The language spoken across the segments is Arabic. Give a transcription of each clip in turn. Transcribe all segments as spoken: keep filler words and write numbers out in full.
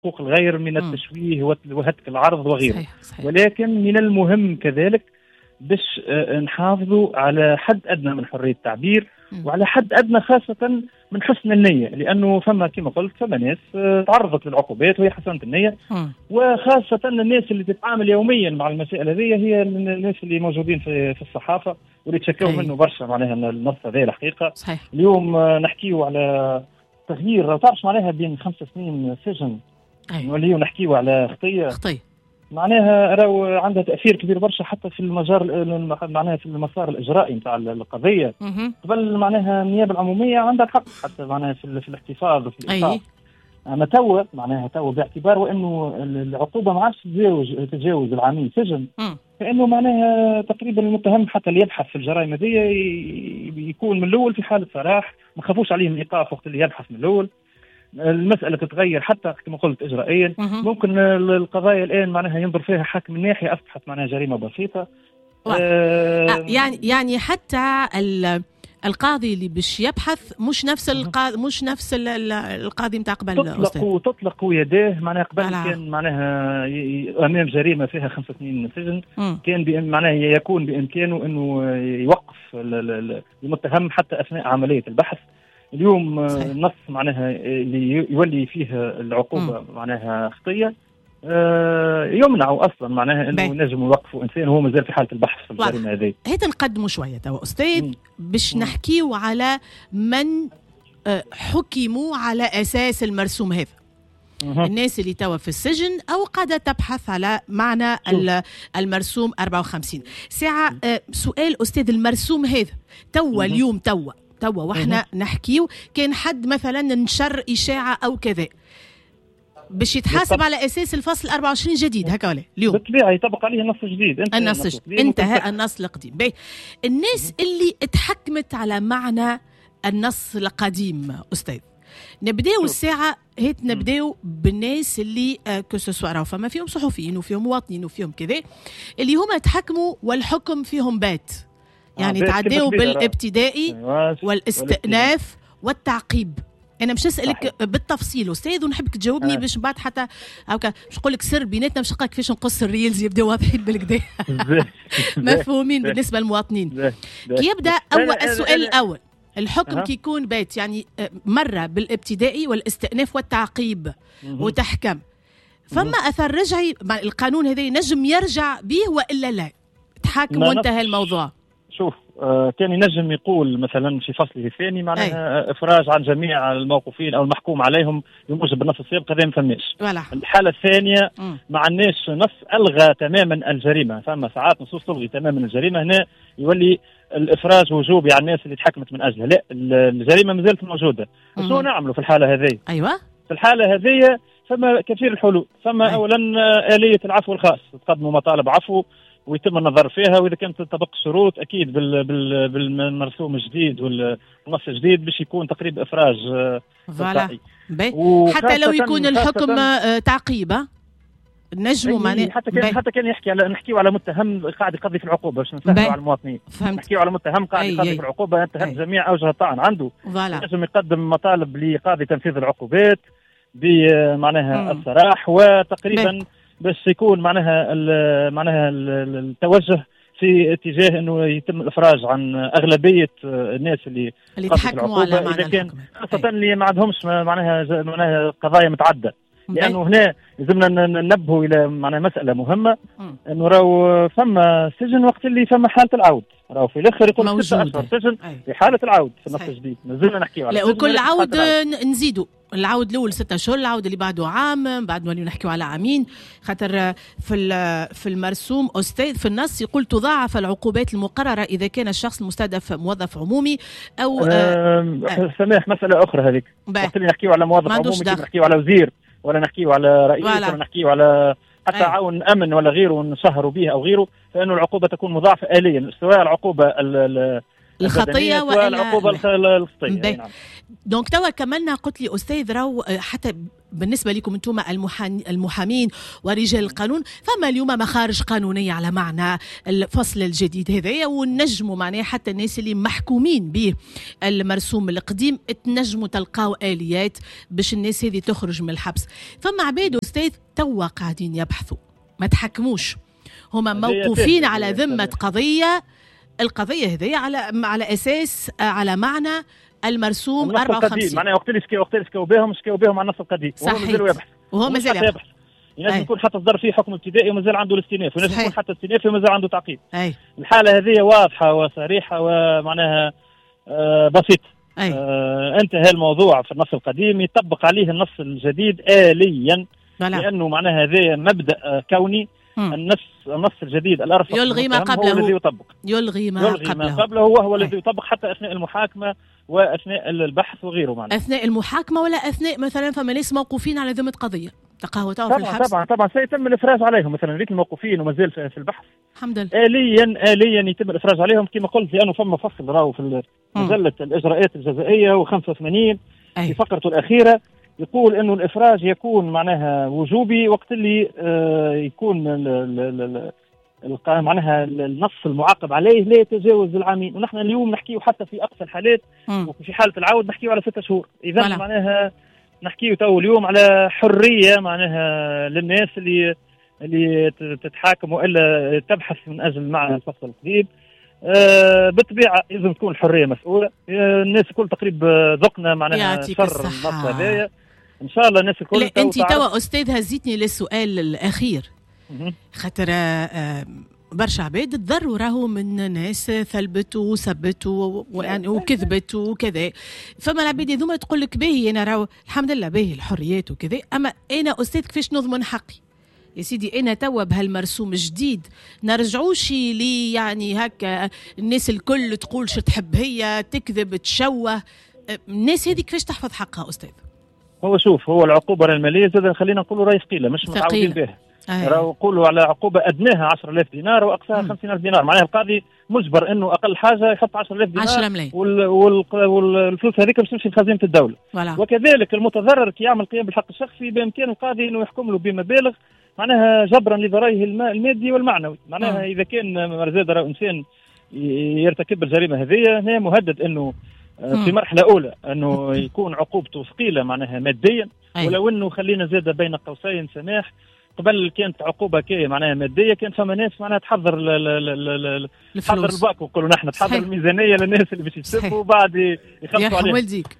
حقوق الغير من التشويه وهتك العرض وغيره. صحيح صحيح. ولكن من المهم كذلك باش نحافظوا على حد أدنى من حرية التعبير وعلى حد أدنى خاصة من حسن النية، لأنه فما كما قلت فما ناس تعرضت للعقوبات وهي حسنة النية، وخاصة الناس اللي تتعامل يوميا مع المسائل هذه هي الناس اللي موجودين في, في الصحافة واللي تشكوا منه برشا معناها النص هذا الحقيقة. صحيح. اليوم نحكيوا على تغيير تعرفش معناها بين خمس سنين سجن نوليو نحكيوا على خطية خطية معناها راهو عندها تأثير كبير برشا حتى في المجال معناها في المسار الإجرائي نتاع القضية. قبل معناها النيابة العمومية عندها الحق حتى معناها في, في الاحتفاظ وفي الإنصاف. أما توا معناها توا باعتبار وإنه العقوبة ما عادش تتجاوز تتجاوز العامين سجن، فإنه معناها تقريبا المتهم حتى اللي يبحث في الجرائم هذه يكون من الأول في حالة سراح، ما خافوش عليه من إيقاف وقت اللي يبحث من الأول. المسألة تتغير حتى كما قلت إجرائيا. ممكن القضايا الآن معناها ينظر فيها حاكم من ناحية أصبحت معناها جريمة بسيطة. آه يعني يعني حتى القاضي اللي باش يبحث مش نفس القاضي مش نفس القاضي نتاع قبل. تطلق تطلق يديه معناها قبل ألا. كان معناها أمام جريمة فيها خمس سنين سجن م. كان معناها يكون بإمكانه إنه يوقف المتهم حتى أثناء عملية البحث. اليوم النص معناها اللي يولي فيه العقوبة م. معناها خطية يمنعوا اصلا معناها انه ينجموا يوقفوا انسان وهو مازال في حاله البحث في الجريمه هذه. هيت نقدموا شويه توا استاذ باش نحكيوا على من حكموا على اساس المرسوم هذا. مم. الناس اللي توا في السجن او قاعده تبحث على معنى المرسوم أربعة وخمسين ساعه. سؤال استاذ، المرسوم هذا توا اليوم توا توا واحنا نحكيو كان حد مثلا نشر اشاعه او كذا باش يتحاسب على اساس الفصل أربعة وعشرين جديد هكا ولا اليوم بالطبيعه يطبق عليه النص الجديد. النص انتهى النص القديم. باهي الناس اللي اتحكمت على معنى النص القديم استاذ، نبداو الساعه هيت نبداو بالناس اللي كسوسوا راهو فما فيهم صحفيين وفيهم مواطنين وفيهم كذا اللي هما تحكموا والحكم فيهم بات، يعني آه تعداو بالابتدائي والاستئناف والتعقيب. انا مش اسالك بالتفصيل استاذ ونحبك تجاوبني باش بعد حتى هكا مش نقول لك سر بيناتنا، مش نقول لك كيفاش نقص الريلز يبداو واضحين بالكدا مفهومين بالنسبه للمواطنين. كي يبدا اول السؤال الاول الحكم كي يكون بيت يعني مره بالابتدائي والاستئناف والتعقيب وتحكم، فما اثر رجعي القانون هذا ينجم يرجع به والا لا تحاكم وانتهى الموضوع؟ شوف آه كان ينجم يقول مثلا في فصله الثاني معناها أي. افراج عن جميع الموقوفين او المحكوم عليهم بموجب النص السابق، هذا ما فماش. الحاله الثانيه م. ما عندناش نص الغى تماما الجريمه، فما ساعات نصوص تلغي تماما الجريمه، هنا يولي الافراج وجوبي على الناس اللي تحكمت من اجلها، لا الجريمه ما زالت موجوده. شنو نعملوا في الحاله هذه؟ ايوه في الحاله هذه فما كثير الحلول. فما أي. اولا اليه العفو الخاص، تقدموا مطالب عفو ويتم النظر فيها، واذا كانت تطبق الشروط اكيد بال بال بالمرسوم الجديد والنص الجديد باش يكون تقريب افراج فوالا. حتى لو يكون الحكم تعقيبه نجموا معناه حتى كان حتى كان يحكي على نحكيو على متهم قاعد يقضي في العقوبه باش نسهلوا على المواطنين. نحكيو على متهم قاعد يقضي في العقوبه انتهت جميع اوجه الطعن عنده، لازم يقدم مطالب لقاضي تنفيذ العقوبات بمعناها السراح، وتقريبا بي. بس يكون معناها ال معناها ال التوجه في اتجاه انه يتم الافراج عن اغلبيه الناس اللي اللي تحكموا على معنى اذا كان خاصه اللي ما عندهمش معناها معناها قضايا متعدده، لانه هنا لازمنا ننبهوا الى معناها مساله مهمه انه راهو فما سجن وقت اللي فما حاله العود، راهو في الاخر يقول ستة اشهر سجن في حاله العود في النص الجديد، مازلنا نحكيو على لا وكل عود نزيدوا العود الاول ستة اشهر، العود اللي بعده عام، بعد نوليو نحكيو على عامين، خاطر في في المرسوم استاذ في النص يقول تضاعف العقوبات المقرره اذا كان الشخص المستهدف موظف عمومي او أه سماح مساله اخرى هذيك وقت اللي نحكيو على موظف عمومي نحكيو على وزير ولا نحكيو على رئيس ولا, ولا نحكيو على حتى أي. عون امن ولا غيره ونسهروا به او غيره، فانه العقوبه تكون مضاعفه اليا، سواء العقوبه الخطيه والعقوبه الخطيه. نعم. دونك توا كملنا قلت لي استاذ راهو حتى بالنسبة لكم أنتم المحامين ورجال القانون فما اليوم مخارج قانونية على معنى الفصل الجديد هذايا، ونجموا معناه حتى الناس اللي محكومين به المرسوم القديم تنجموا تلقاو آليات باش الناس هذه تخرج من الحبس. فما عباد أستاذ توا قاعدين يبحثوا ما تحكموش، هما موقوفين على ذمة قضية، القضية هذه على على أساس على معنى المرسوم أربعة وخمسين، معناها وقت اللي وقت اللي سكوا بهم سكوا بهم على النص القديم وهو مازال يبحث وهو مازال يبحث. ينجم يكون حتى صدر فيه حكم ابتدائي ومازال عنده الاستئناف، وينجم يكون حتى استئنافي ومازال عنده تعقيب. أي. الحالة هذه واضحة وصريحة ومعناها آه بسيطة. آه انتهى الموضوع في النص القديم، يطبق عليه النص الجديد آليا بلا. لأنه معناها هذا مبدأ كوني. م. النص النص الجديد الأرفق يلغي ما قبله، هو الذي يطبق يلغي ما يلغي قبله, ما قبله وهو الذي يطبق حتى أثناء المحاكمة وأثناء البحث وغيره. معناه أثناء المحاكمة ولا أثناء مثلا فما ناس موقوفين على ذمة قضية تلقاه في الحبس؟ طبعا طبعا سيتم الإفراج عليهم، مثلا ذيك الموقوفين ومازال في البحث الحمد لله آليا آليا يتم الإفراج عليهم كما قلت، لأنه فما فصل راهو في مجلة الإجراءات الجزائية وخمسة وثمانين في فقرته الأخيرة يقول إنه الإفراج يكون معناها وجوبي وقت اللي آه يكون ال ال ال معناها النص المعاقب عليه لا يتجاوز العامين، ونحن اليوم نحكيه حتى في أقصى الحالات م. وفي حالة العود نحكيه على ستة شهور. إذا ولا. معناها نحكيه تو اليوم على حرية معناها للناس اللي اللي تتحاكم وإلا تبحث من أجل معنى الفصل القديم. آه بالطبيعة لازم تكون الحرية مسؤولة. آه الناس الكل تقريبا ذقنا معناها شر النص هذايا، إن شاء الله الناس الكل. أنت توا أستاذ هزيتني للسؤال الأخير، خاطر آه برشا عباد تضروا راهو من ناس ثلبتوا وسبتوا وكذبت وكذا، فما العباد هذوما تقول لك باهي أنا راهو الحمد لله باهي الحريات وكذا، أما أنا أستاذ كيفاش نضمن حقي؟ يا سيدي أنا توا بهالمرسوم جديد نرجعوش لي يعني هكا الناس الكل تقول شو تحب هي تكذب تشوه، الناس هذه كيفاش تحفظ حقها أستاذ؟ هو شوف هو العقوبة المالية زاد خلينا نقولوا راهي ثقيلة مش متعودين بها. راهو نقولوا على عقوبة أدناها عشرة آلاف دينار وأقصاها خمسين ألف دينار، معناها القاضي مجبر إنه أقل حاجة يحط عشرة آلاف دينار عشرة ملايين وال... وال... والفلوس هذيك باش تمشي لخزينة الدولة. ولا. وكذلك المتضرر كي يعمل قيام بالحق الشخصي بإمكان القاضي إنه يحكم له بمبالغ معناها جبرا لضرائه المادي والمعنوي، معناها م. إذا كان مرزاد راه إنسان يرتكب الجريمة هذه هي مهدد إنه م. في مرحلة أولى أنه يكون عقوبته ثقيلة معناها ماديا. أي. ولو أنه خلينا زاد بين قوسين سماح، قبل كانت عقوبة كي معناها مادية كانت فما ناس معناها تحضر ل تحضر الباك نقولوا نحن تحضر الميزانية للناس اللي باش يسبوا وبعد يخلصوا عليهم. والديك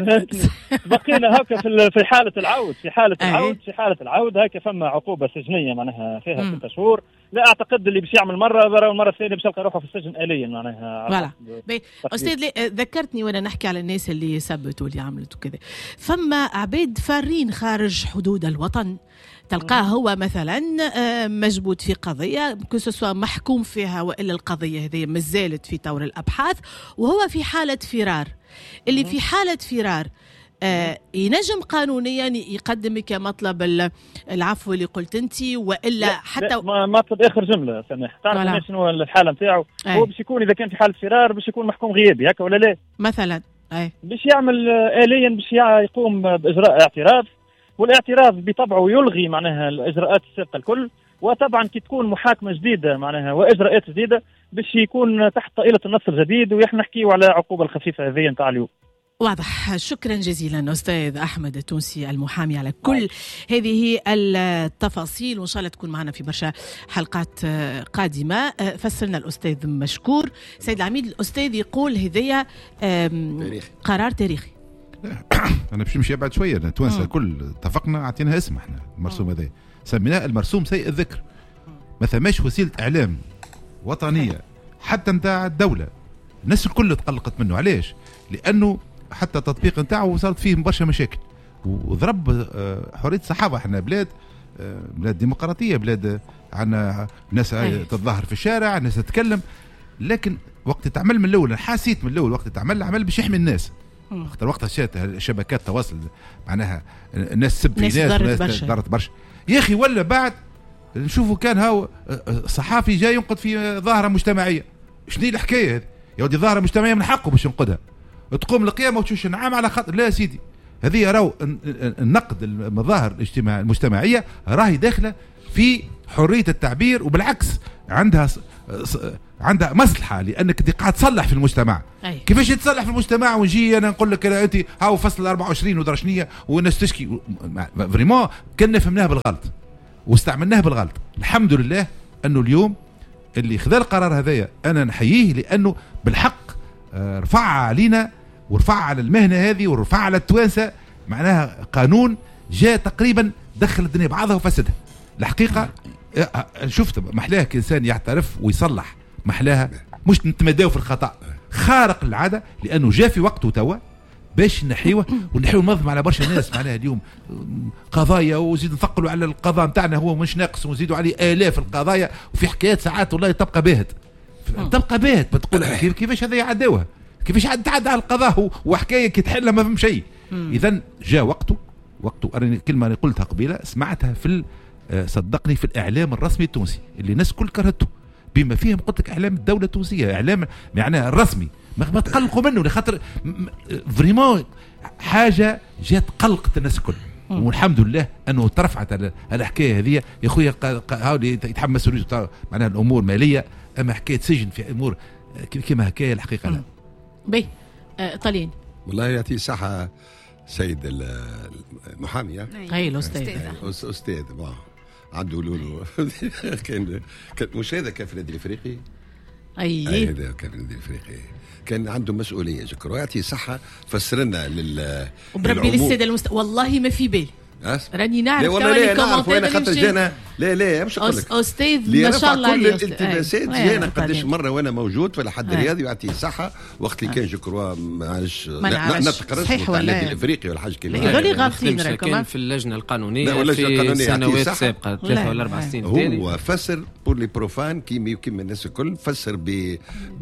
بقينا هكا في في حالة العود في حالة العود في حالة العود هكا فما عقوبة سجنية معناها فيها ستة شهور. لا أعتقد اللي باش يعمل مرة المرة الثانية باش يلقى روحه في السجن آليا معناها. أستاذ ذكرتني وأنا نحكي على الناس اللي سبتوا واللي عملت وكذا، فما عباد فارين خارج حدود الوطن تلقاه هو مثلا مجبود في قضية كسوسوا محكوم فيها وإلا القضية هذه مازالت في طور الأبحاث وهو في حالة فرار. اللي في حالة فرار آه ينجم قانونيا يقدم كمطلب العفو اللي قلت انت والا حتى ما مطلب اخر جمله سماح تعرف شنو الحاله نتاعو؟ هو باش يكون اذا كان في حاله فرار باش يكون محكوم غيابي هكا ولا لا مثلا اي باش يعمل آليا باش يقوم باجراء اعتراف، والاعتراف بطبعه يلغي معناها الاجراءات السابقه الكل، وطبعا كي تكون محاكمه جديده معناها واجراءات جديده باش يكون تحت طائله النص الجديد ونحن نحكيو على عقوبه الخفيفه هذه نتاع اليوم. واضح. شكرا جزيلا أستاذ أحمد التونسي المحامي على كل هذه التفاصيل، وإن شاء الله تكون معنا في برشا حلقات قادمة. فسرنا الأستاذ مشكور. سيد العميد الأستاذ يقول هذيا قرار تاريخي. أنا باش نمشي بعد شوية. توانسة الكل اتفقنا عطيناها اسم احنا المرسوم هذا سميناه المرسوم سيء الذكر. ما ثماش وسيلة إعلام وطنية حتى نتاع الدولة الناس الكل تقلقت منه. علاش؟ لأنه حتى التطبيق نتاعو صارت فيه برشا مشاكل وضرب حرية الصحافة. احنا بلاد بلاد ديمقراطية، بلاد عنا ناس تتظاهر في الشارع، ناس تتكلم، لكن وقت تعمل من الأول حاسيت من الأول وقت تعمل عمل باش يحمي الناس. وقت الوقت شات شبكات تواصل معناها الناس سب في ناس وناس ضرت برشا يا أخي، ولا بعد نشوفوا كان هاو صحافي جاي ينقد في ظاهرة مجتمعية. شنو الحكاية هذه؟ يا ودي ظاهره مجتمعيه من حقه باش ينقدها، تقوم القيامه وتشوش نعم على خاطر لا يا سيدي. هذه راهو النقد المظاهر الاجتماعيه المجتمعيه راهي داخله في حريه التعبير، وبالعكس عندها عندها مصلحه، لانك انت قاعد تصلح في المجتمع. أي. كيفاش تصلح في المجتمع ونجي انا نقول لك انت هاو فصل أربعة وعشرين ودرشنيه والناس تشكي فريمون كنا فهمناها بالغلط واستعملناه بالغلط. الحمد لله انه اليوم اللي خذا القرار هذايا انا نحييه، لانه بالحق رفع علينا ورفع على المهنه هذه ورفع على التوانسه، معناها قانون جاء تقريبا دخل الدنيا بعضها وفسدها. الحقيقه شفت محلاها كإنسان يعترف ويصلح، محلاها مش نتمداو في الخطأ خارق العاده، لانه جاء في وقته توا باش نحيوه ونحيو ننظم على برشا ناس. معناها اليوم قضايا وزيد نثقلوا على القضاء نتاعنا هو مش ناقص، ونزيدوا عليه آلاف القضايا، وفي حكايات ساعات والله تبقى باهت تبقى باهت بتقول كيفاش هذا يعداوها، كيفاش تعدى على القضاء وحكايه كي تحلها ما فهم شيء. اذا جاء وقته وقته أرني كلمه اللي قلتها قبيله سمعتها في صدقني في الاعلام الرسمي التونسي اللي الناس كل كرهته، بما فيهم قلت لك اعلام الدوله التونسيه، اعلام معناها الرسمي ما تقلقوا منه لخاطر فريمون حاجه جات قلقت الناس الكل. والحمد لله انه ترفعت على الحكايه هذه يا خويا، هاولي يتحمل مسؤوليته معناها الامور ماليه، اما حكايه سجن في امور كما هكايا الحقيقه لا. بي آه طالين والله يعطيه الصحه سيد المحامي اي الاستاذ استاذ عنده لولو كان كان مش هذا كان في النادي الافريقي. اي هذا كان في النادي الافريقي، كان عنده مسؤوليه شكرا يعطيه صحه. فسر لنا لل وبربي للساده المست... والله ما في بالي راني نعرف. لا والله لا نعرف وين خاطر جانا لا لا مش نقول لك استاذ ما شاء الله كل الالتماسات جانا قداش مره وانا موجود في الحد الرياضي ويعطيه الصحه وقت اللي كان جكروا معلش نتقرص في النادي الافريقي ولا حاجه كيما هذا اللي غالطين كان في اللجنه القانونيه في سنوات سابقه ثلاثه ولا اربع سنين. هو فسر بور لي بروفان كيما كيما الناس الكل فسر ب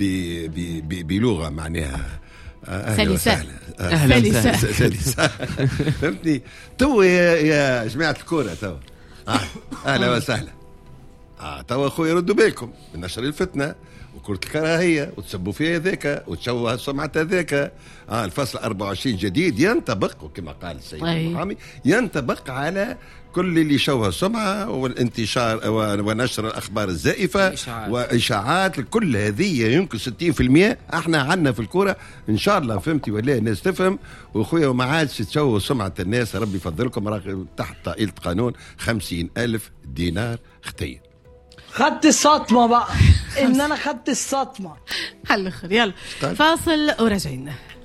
بلغه معناها سلسة سلسة سلسة فهمتني. تو يا جماعة الكورة تو آه. أهلا وسهلا. آه تو أخوي ردوا بالكم من نشر الفتنة وكرة الكراهية وتسبوا فيها ذاك وتشوه سمعة ذاك. آه الفصل أربعة وعشرين جديد ينطبق وكما قال السيد المحامي ينطبق على كل اللي شوه السمعة والانتشار ونشر الأخبار الزائفة وإشاعات. كل هذه يمكن ستين بالمئة احنا عنا في الكورة إن شاء الله. فهمتي ولا الناس تفهم وأخويا وما عادش تشوه سمعة الناس. ربي يفضلكم تحت طائلة قانون خمسين ألف دينار ختير. خدت الصدمة بقى إن أنا خدت الصدمة على الآخر. يلا فاصل وراجعين.